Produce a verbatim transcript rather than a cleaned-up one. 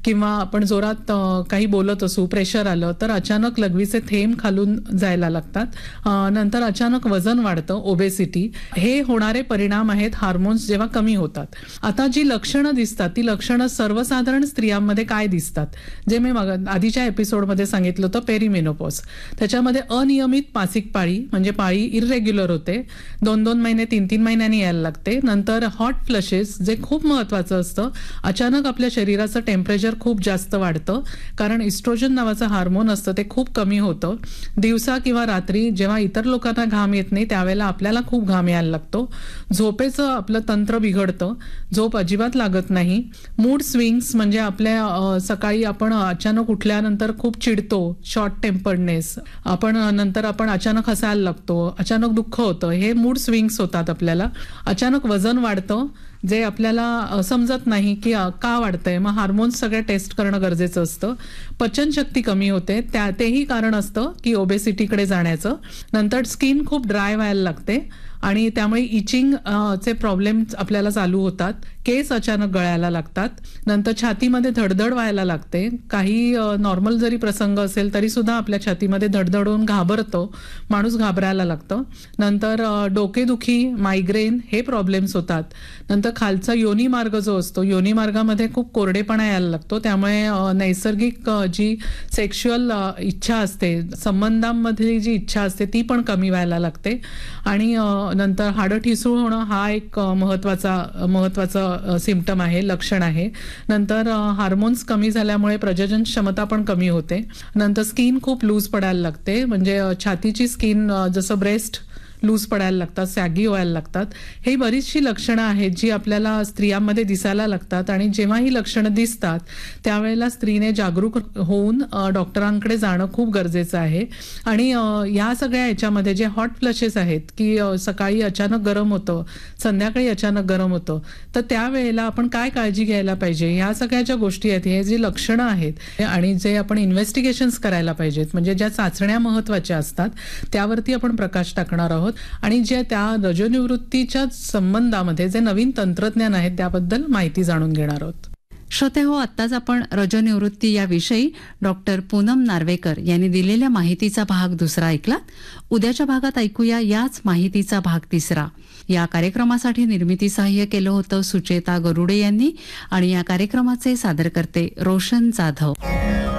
किंवा आपण जोरात अ, काही बोलत असू, प्रेशर आलं तर अचानक लघवीचे थेंब खालून जायला लागतात. अ, नंतर अचानक वजन वाढतं, ओबेसिटी. हे होणारे परिणाम आहेत हार्मोन्स जेव्हा कमी होतात. आता जी लक्षणं दिसतात ती लक्षणं सर्वसाधारण स्त्रियांमध्ये काय दिसतात, जे मी मग आधीच्या एपिसोडमध्ये सांगितलं होतं, पेरिमेनोपॉज. त्याच्यामध्ये अनियमित मासिक पाळी, म्हणजे पाळी इर्रेग्युलर होते, दोन दोन महिने तीन तीन महिन्यांनी यायला लागते. नंतर हॉट फ्लशेस, जे खूप महत्वाचं असतं. अचानक आपल्या शरीराचं टेम्परेचर खूप जास्त वाढतं, कारण इस्ट्रोजन नावाचं हार्मोन असतं ते खूप कमी होतं. दिवसा किंवा रात्री जेव्हा इतर लोकांना घाम येत नाही त्यावेळेला आपल्याला खूप घाम यायला लागतो. झोपेचं आपलं तंत्र बिघडतं, झोप अजिबात लागत नाही. मूड स्विंग्स, म्हणजे आपल्या अ, सकाळी आपण अचानक उठल्यानंतर खूप चिडतो, शॉर्ट टेम्पर्डनेस, आपण नंतर आपण अचानक हसायला लागतो, अचानक दुःख होतं, हे मूड स्विंग्स होतात आपल्याला. अचानक वजन वाढतं, जे आपल्याला अ, समजत नाही की अ, का वाढतंय. मग हार्मोन्स सगळे टेस्ट करणं गरजेचं असतं. पचनशक्ती कमी होते, त्या तेही कारण असतं की ओबेसिटीकडे जाण्याचं. नंतर स्किन खूप ड्राय व्हायला लागते आणि त्यामुळे इचिंग चे प्रॉब्लेम आपल्याला चालू होतात. केस अचानक गळायला लागतात. नंतर छातीमध्ये धडधड व्हायला लागते. काही नॉर्मल जरी प्रसंग असेल तरी सुद्धा आपल्या छातीमध्ये धडधड होऊन घाबरतो, माणूस घाबरायला लागतं. नंतर अ, डोकेदुखी, मायग्रेन हे प्रॉब्लेम्स होतात. नंतर खालचा योनी मार्ग जो असतो, योनी मार्गामध्ये खूप कोरडेपणा यायला लागतो. त्यामुळे अ, नैसर्गिक अ, जी सेक्शुअल इच्छा असते, संबंधांमध्ये जी इच्छा असते ती पण कमी व्हायला लागते. आणि अ, नंतर हाडं ठिसूळ होणं हा एक अ, महत्वाचा महत्वाचा सिम्पटम आहे, लक्षण आहे. नंतर हार्मोन्स कमी झाल्यामुळे प्रजनन क्षमता पण कमी होते. नंतर स्किन खूप लूज पडायला लागते, म्हणजे अ, छातीची स्किन जसं ब्रेस्ट लूज पडायला लागतात, सॅगी व्हायला लागतात. ही बरीचशी लक्षणं आहेत जी आपल्याला स्त्रियांमध्ये दिसायला लागतात. आणि जेव्हा ही लक्षणं दिसतात त्यावेळेला स्त्रीने जागरूक होऊन अ, डॉक्टरांकडे जाणं खूप गरजेचं आहे. आणि अ, या सगळ्या याच्यामध्ये जे हॉट फ्लशेस आहेत की अ, सकाळी अचानक गरम होतं, संध्याकाळी अचानक गरम होतं, तर त्यावेळेला आपण काय काळजी घ्यायला पाहिजे, ह्या सगळ्या ज्या गोष्टी आहेत, हे जी लक्षणं आहेत आणि जे आपण इन्व्हेस्टिगेशन्स करायला पाहिजेत, म्हणजे ज्या चाचण्या महत्वाच्या असतात त्यावरती आपण प्रकाश टाकणार आहोत. आणि जे त्या रजोनिवृत्तीच्या संबंधामध्ये जे नवीन तंत्रज्ञान आहे त्याबद्दल माहिती जाणून घेणार आहोत. श्रोते हो, आत्ताच आपण रजोनिवृत्ती याविषयी डॉक्टर पूनम नार्वेकर यांनी दिलेल्या माहितीचा भाग दुसरा ऐकला. उद्याच्या भागात ऐकूया याच माहितीचा भाग तिसरा. या कार्यक्रमासाठी निर्मिती सहाय्य केलं होतं सुचेता गरुडे यांनी आणि या कार्यक्रमाचे सादरकर्ते रोशन जाधव.